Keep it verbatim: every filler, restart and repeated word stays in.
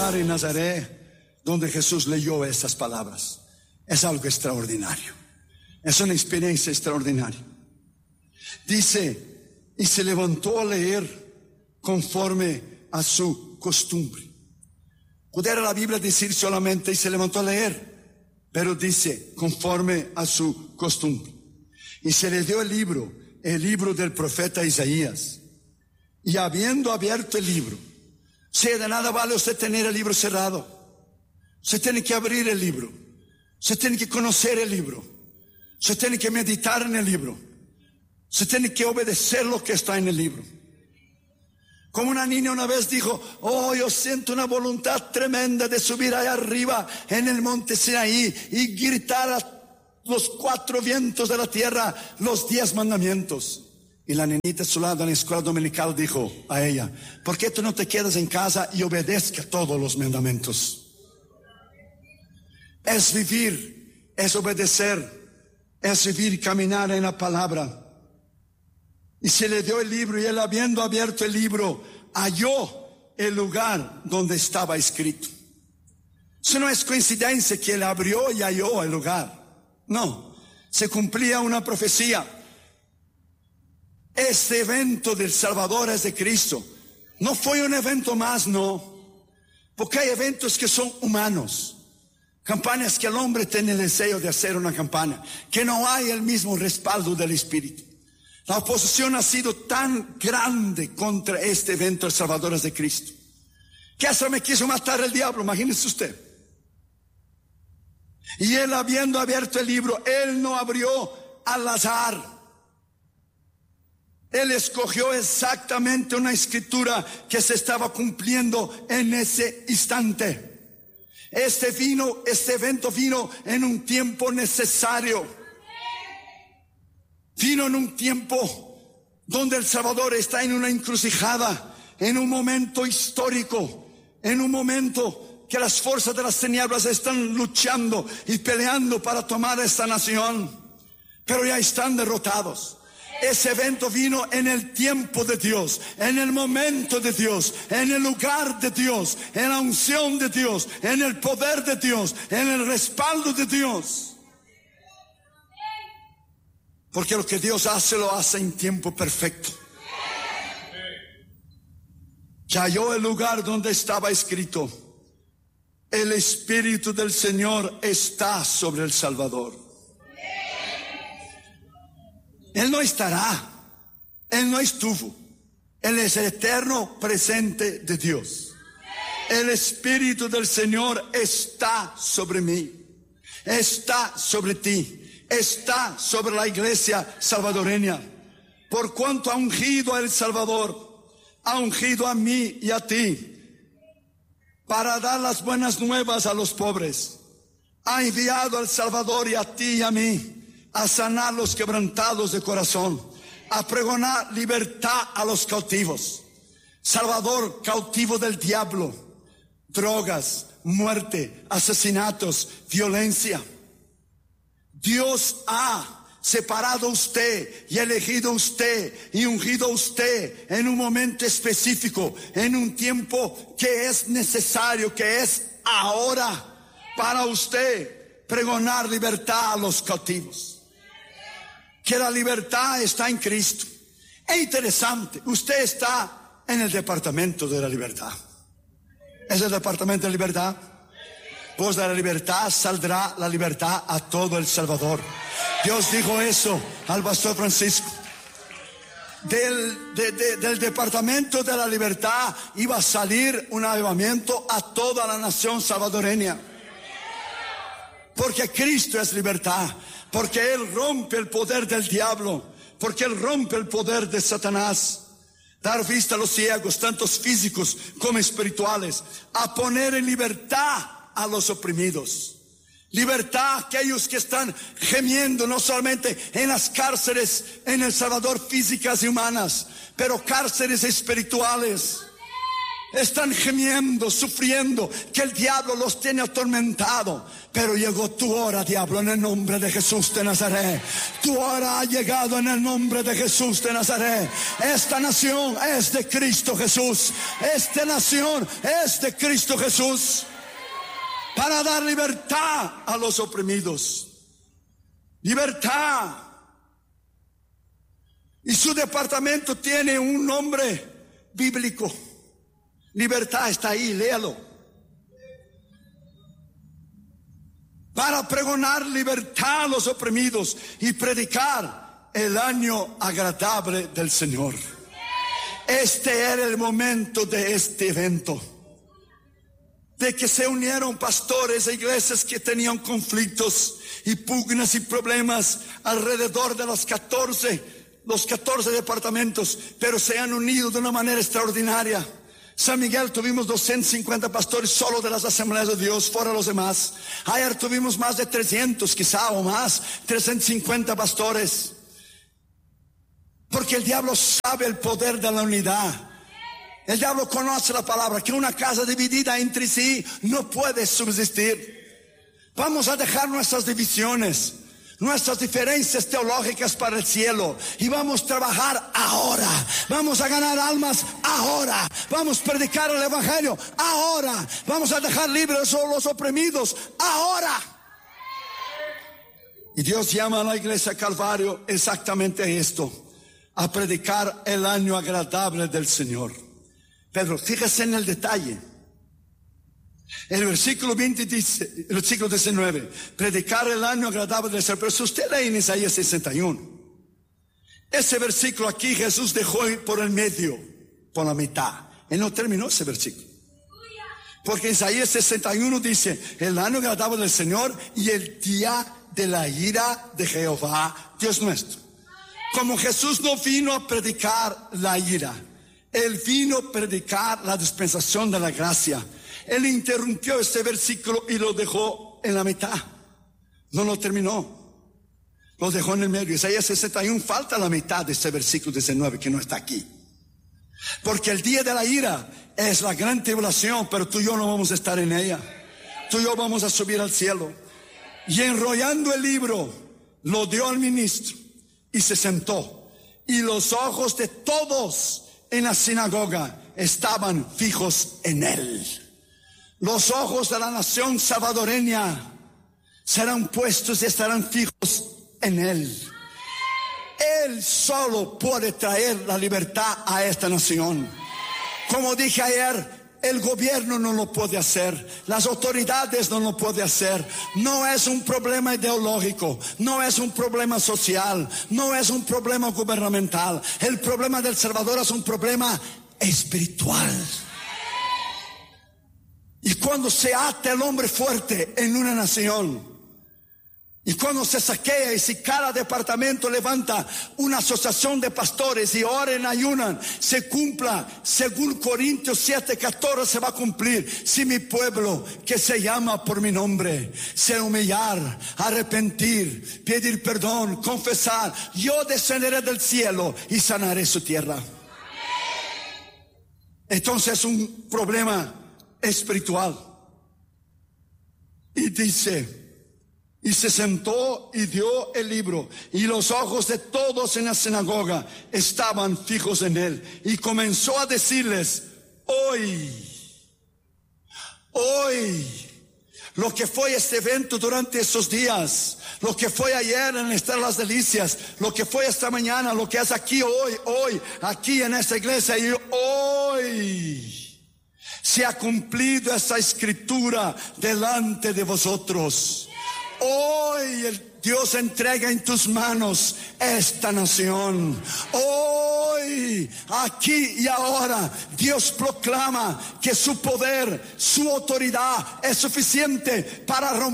lugar en Nazaret donde Jesús leyó estas palabras. Es algo extraordinario. Es una experiencia extraordinaria. Dice, y se levantó a leer conforme a su costumbre. Pudiera la Biblia decir solamente y se levantó a leer, pero dice conforme a su costumbre. Y se le dio el libro, el libro del profeta Isaías. Y habiendo abierto el libro, o sea, de nada vale usted tener el libro cerrado. Usted tiene que abrir el libro. Usted tiene que conocer el libro. Usted tiene que meditar en el libro. Usted tiene que obedecer lo que está en el libro. Como una niña una vez dijo, oh, yo siento una voluntad tremenda de subir allá arriba en el monte Sinaí y gritar a los cuatro vientos de la tierra los diez mandamientos. Y la nenita a su lado en la escuela dominical dijo a ella, ¿por qué tú no te quedas en casa y obedezca todos los mandamientos? Es vivir, es obedecer, es vivir y caminar en la palabra. Y se le dio el libro y él, habiendo abierto el libro, halló el lugar donde estaba escrito. Eso no es coincidencia que él abrió y halló el lugar. No, se cumplía una profecía. Este evento del Salvador es de Cristo. No fue un evento más, no. Porque hay eventos que son humanos. Campañas que el hombre tiene el deseo de hacer una campaña, que no hay el mismo respaldo del Espíritu. La oposición ha sido tan grande contra este evento del Salvador es de Cristo, que hasta me quiso matar el diablo, imagínese usted. Y él, habiendo abierto el libro, él no abrió al azar. Él escogió exactamente una escritura que se estaba cumpliendo en ese instante. Este vino, este evento vino en un tiempo necesario. Vino en un tiempo donde el Salvador está en una encrucijada, en un momento histórico, en un momento que las fuerzas de las tinieblas están luchando y peleando para tomar esta nación, pero ya están derrotados. Ese evento vino en el tiempo de Dios, en el momento de Dios, en el lugar de Dios, en la unción de Dios, en el poder de Dios, en el respaldo de Dios. Porque lo que Dios hace, lo hace en tiempo perfecto. Que halló el lugar donde estaba escrito, el Espíritu del Señor está sobre el Salvador. Él no estará, Él no estuvo. Él es el eterno presente de Dios. El Espíritu del Señor está sobre mí, está sobre ti. Está sobre la iglesia salvadoreña, por cuanto ha ungido a El Salvador, ha ungido a mí y a ti, para dar las buenas nuevas a los pobres. Ha enviado al Salvador y a ti y a mí, a sanar los quebrantados de corazón, a pregonar libertad a los cautivos. Salvador, cautivo del diablo, drogas, muerte, asesinatos, violencia. Dios ha separado a usted y elegido a usted y ungido a usted en un momento específico, en un tiempo que es necesario, que es ahora, para usted pregonar libertad a los cautivos. Que la libertad está en Cristo. Es interesante, usted está en el departamento de la libertad. ¿Es el departamento de libertad? Pues de la libertad saldrá la libertad a todo El Salvador. Dios dijo eso al pastor Francisco. Del, de, de, del departamento de la libertad iba a salir un avivamiento a toda la nación salvadoreña. Porque Cristo es libertad. Porque Él rompe el poder del diablo. Porque Él rompe el poder de Satanás. Dar vista a los ciegos, tantos físicos como espirituales. A poner en libertad a los oprimidos. Libertad a aquellos que están gemiendo no solamente en las cárceles en El Salvador físicas y humanas, pero cárceles espirituales. Están gemiendo, sufriendo, que el diablo los tiene atormentado. Pero llegó tu hora, diablo, en el nombre de Jesús de Nazaret. Tu hora ha llegado en el nombre de Jesús de Nazaret. Esta nación es de Cristo Jesús. Esta nación es de Cristo Jesús. Para dar libertad a los oprimidos. Libertad. Y su departamento tiene un nombre bíblico. Libertad está ahí, léalo. Para pregonar libertad a los oprimidos y predicar el año agradable del Señor. Este era el momento de este evento. De que se unieron pastores e iglesias que tenían conflictos y pugnas y problemas alrededor de los catorce, los catorce departamentos, pero se han unido de una manera extraordinaria. San Miguel tuvimos doscientos cincuenta pastores solo de las asambleas de Dios, fuera los demás. Ayer tuvimos más de trescientos quizá o más, trescientos cincuenta pastores. Porque el diablo sabe el poder de la unidad. El diablo conoce la palabra, que una casa dividida entre sí no puede subsistir. Vamos a dejar nuestras divisiones, nuestras diferencias teológicas para el cielo, y vamos a trabajar ahora. Vamos a ganar almas ahora. Vamos a predicar el evangelio ahora. Vamos a dejar libres a los oprimidos ahora. Y Dios llama a la iglesia Calvario exactamente esto: a predicar el año agradable del Señor. Pero fíjese en el detalle. El versículo veinte dice, el versículo diecinueve, predicar el año agradable del Señor. Pero si usted lee en Isaías sesenta y uno, ese versículo aquí Jesús dejó ir por el medio, por la mitad. Él no terminó ese versículo. Porque Isaías sesenta y uno dice, el año agradable del Señor y el día de la ira de Jehová, Dios nuestro. Como Jesús no vino a predicar la ira, Él vino a predicar la dispensación de la gracia. Él interrumpió este versículo y lo dejó en la mitad. No lo terminó. Lo dejó en el medio. Isaías sesenta y uno falta la mitad de este versículo diecinueve que no está aquí. Porque el día de la ira es la gran tribulación, pero tú y yo no vamos a estar en ella. Tú y yo vamos a subir al cielo. Y enrollando el libro, lo dio al ministro y se sentó. Y los ojos de todos en la sinagoga estaban fijos en él. Los ojos de la nación salvadoreña serán puestos y estarán fijos en él. Él solo puede traer la libertad a esta nación. Como dije ayer, el gobierno no lo puede hacer, las autoridades no lo pueden hacer. No es un problema ideológico, no es un problema social, no es un problema gubernamental. El problema del Salvador es un problema espiritual. Y cuando se ata el hombre fuerte en una nación, y cuando se saquea, y si cada departamento levanta una asociación de pastores y oren, ayunan, se cumpla, según Corintios siete catorce se va a cumplir. Si mi pueblo, que se llama por mi nombre, se humillar, arrepentir, pedir perdón, confesar, yo descenderé del cielo y sanaré su tierra. Entonces es un problema espiritual. Y dice, y se sentó y dio el libro, y los ojos de todos en la sinagoga estaban fijos en él, y comenzó a decirles, hoy, hoy, lo que fue este evento durante estos días, lo que fue ayer en Estar las Delicias, lo que fue esta mañana, lo que es aquí hoy, hoy, aquí en esta iglesia, y hoy se ha cumplido esa escritura delante de vosotros. Hoy el Dios entrega en tus manos esta nación. Hoy, aquí y ahora, Dios proclama que su poder, su autoridad es suficiente para romper